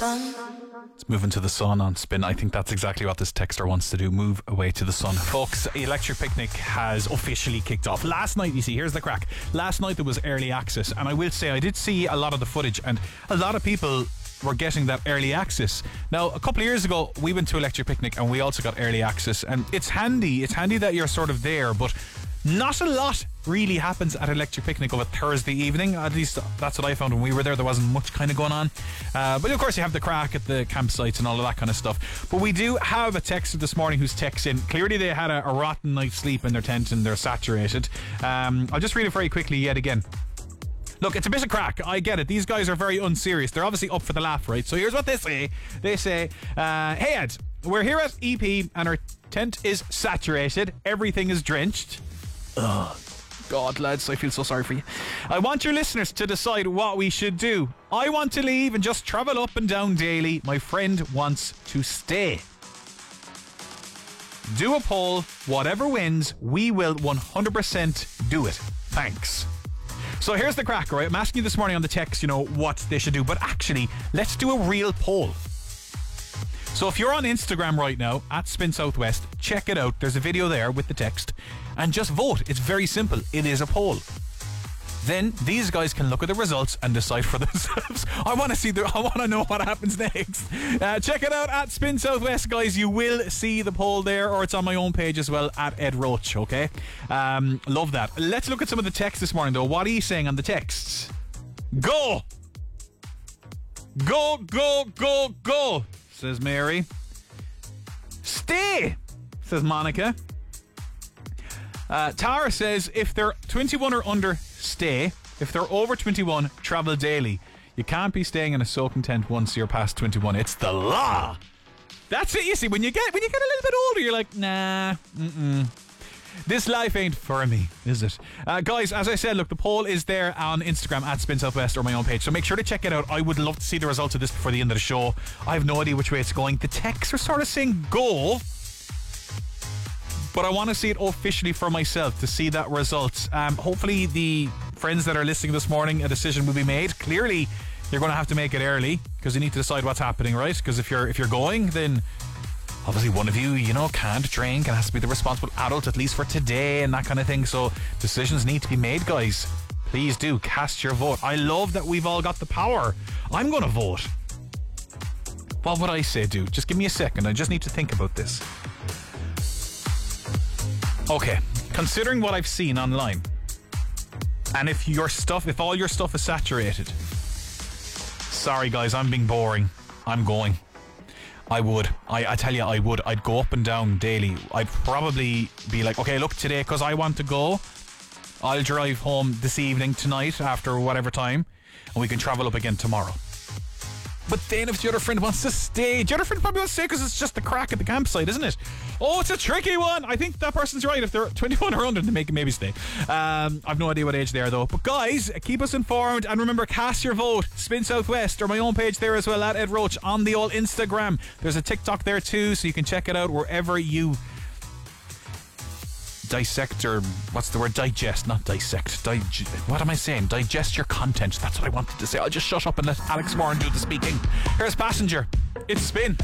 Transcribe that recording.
It's moving to the sun on Spin. I think that's exactly what this texter wants to do. Move away to the sun. Folks, Electric Picnic has officially kicked off. Last night, you see, here's the crack. Last night there was early access, and I will say I did see a lot of the footage, and a lot of people were getting that early access. Now, a couple of years ago, we went to Electric Picnic and we also got early access, and it's handy. It's handy that you're sort of there, but not a lot really happens at Electric Picnic of a Thursday evening. At least that's what I found when we were there. There wasn't much kind of going on. But of course you have the crack at the campsites and all of that kind of stuff. But we do have a texter this morning who's texting. Clearly they had a rotten night's sleep in their tent and they're saturated. I'll just read it very quickly yet again. Look, it's a bit of crack. I get it. These guys are very unserious. They're obviously up for the laugh, right? So here's what they say. They say, hey Ed, we're here at EP and our tent is saturated. Everything is drenched. Ugh. God, lads, I feel so sorry for you. I want your listeners to decide what we should do. I want to leave and just travel up and down daily. My friend wants to stay. Do a poll. Whatever wins, we will 100% do it. Thanks. So here's the crack, right? I'm asking you this morning on the text, you know, what they should do. But actually, let's do a real poll. So if you're on Instagram right now, at Spin Southwest, check it out. There's a video there with the text. And just vote. It's very simple. It is a poll. Then these guys can look at the results and decide for themselves. I want to know what happens next. Check it out at Spin Southwest, guys. You will see the poll there, or it's on my own page as well, at Ed Roach, okay? Love that. Let's look at some of the text this morning, though. What are you saying on the texts? Go! Go, go, go, go, says Mary. Stay, says Monica. Tara says, if they're 21 or under, stay. If they're over 21, travel daily. You can't be staying in a soaking tent once you're past 21. It's the law. That's it. You see, when you get a little bit older, you're like, nah, this life ain't for me, is it? Guys, as I said, look, the poll is there on Instagram at Spin Southwest or my own page, so make sure to check it out. I would love to see the results of this before the end of the show. I have no idea which way it's going. The texts are sort of saying go, but I want to see it officially for myself to see that results. Hopefully the friends that are listening this morning, a decision will be made. Clearly you're going to have to make it early because you need to decide what's happening, right? Because if you're going, then obviously one of you, can't drink and has to be the responsible adult, at least for today and that kind of thing. So decisions need to be made, guys. Please do cast your vote. I love that we've all got the power. I'm going to vote. What would I say, dude? Just give me a second. I just need to think about this. Okay, considering what I've seen online, and if all your stuff is saturated, sorry guys, I'm being boring. I'm going. I would. I tell you, I would. I'd go up and down daily. I'd probably be like, okay, look, today, because I want to go, I'll drive home this evening, tonight, after whatever time, and we can travel up again tomorrow. But then if the other friend wants to stay, the other friend probably wants to stay because it's just the crack at the campsite, isn't it? Oh, it's a tricky one. I think that person's right. If they're 21 or under, they maybe stay. I've no idea what age they are, though. But guys, keep us informed. And remember, cast your vote. Spin Southwest, or my own page there as well, at Ed Roach, on the old Instagram. There's a TikTok there too, so you can check it out wherever you dissect, or what's the word? Digest, not dissect. What am I saying? Digest your content. That's what I wanted to say. I'll just shut up and let Alex Warren do the speaking. Here's Passenger. It's Spin.